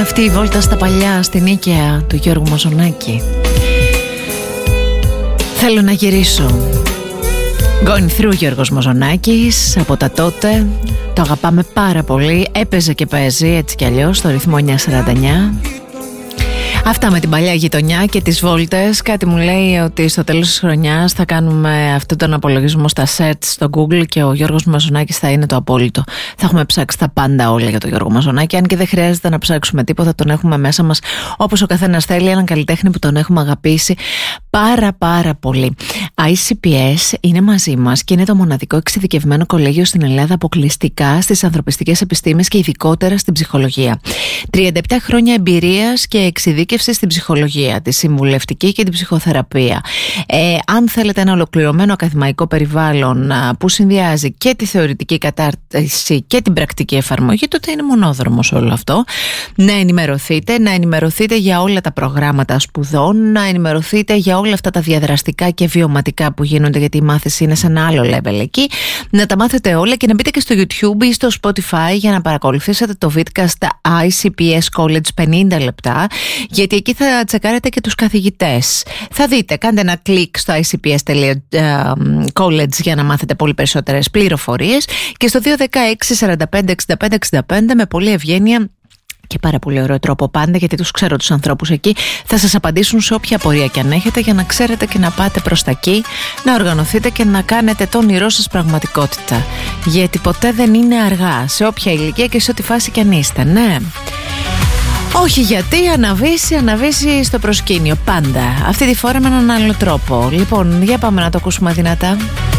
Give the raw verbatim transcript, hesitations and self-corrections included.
Αυτή η βόλτα στα παλιά στην Νίκαια του Γιώργου Μαζονάκη. Θέλω να γυρίσω. Going through Γιώργος Μαζονάκης από τα τότε. Το αγαπάμε πάρα πολύ. Έπαιζε και παίζει έτσι κι αλλιώς στο ρυθμό εννιακόσια σαράντα εννιά. Αυτά με την παλιά γειτονιά και τις βόλτες. Κάτι μου λέει ότι στο τέλος της χρονιάς θα κάνουμε αυτόν τον απολογισμό στα search στο Google και ο Γιώργος Μαζονάκης θα είναι το απόλυτο. Θα έχουμε ψάξει τα πάντα όλα για τον Γιώργο Μαζονάκη. Αν και δεν χρειάζεται να ψάξουμε τίποτα, τον έχουμε μέσα μας όπως ο καθένας θέλει. Έναν καλλιτέχνη που τον έχουμε αγαπήσει πάρα πάρα πολύ. άι σι πι ες είναι μαζί μας και είναι το μοναδικό εξειδικευμένο κολέγιο στην Ελλάδα αποκλειστικά στις ανθρωπιστικές επιστήμες και ειδικότερα στην ψυχολογία. τριάντα επτά χρόνια εμπειρίας και εξειδίκευση στην ψυχολογία, τη συμβουλευτική και την ψυχοθεραπεία. Ε, αν θέλετε ένα ολοκληρωμένο ακαδημαϊκό περιβάλλον α, που συνδυάζει και τη θεωρητική κατάρτιση και την πρακτική εφαρμογή, τότε είναι μονόδρομος όλο αυτό. Να ενημερωθείτε, να ενημερωθείτε για όλα τα προγράμματα σπουδών, να ενημερωθείτε για όλα αυτά τα διαδραστικά και βιωματικά που γίνονται, γιατί η μάθηση είναι σε ένα άλλο level εκεί. Να τα μάθετε όλα και να μπείτε και στο YouTube ή στο Spotify για να παρακολουθήσετε το vidcast άι σι πι ες College πενήντα λεπτά, γιατί εκεί θα τσεκάρετε και τους καθηγητές. Θα δείτε, κάντε ένα κλικ στο άι σι πι ες τελεία college για να μάθετε πολύ περισσότερες πληροφορίες και στο δύο ένα έξι σαράντα πέντε εξήντα πέντε εξήντα πέντε με πολύ ευγένεια και πάρα πολύ ωραίο τρόπο πάντα, γιατί τους ξέρω τους ανθρώπους εκεί, θα σας απαντήσουν σε όποια απορία και αν έχετε, για να ξέρετε και να πάτε προς τα εκεί, να οργανωθείτε και να κάνετε το όνειρό σας πραγματικότητα, γιατί ποτέ δεν είναι αργά, σε όποια ηλικία και σε ό,τι φάση κι αν είστε, ναι. Όχι, γιατί αναβήσει, αναβήσει στο προσκήνιο πάντα. Αυτή τη φορά με έναν άλλο τρόπο. Λοιπόν, για πάμε να το ακούσουμε δυνατά.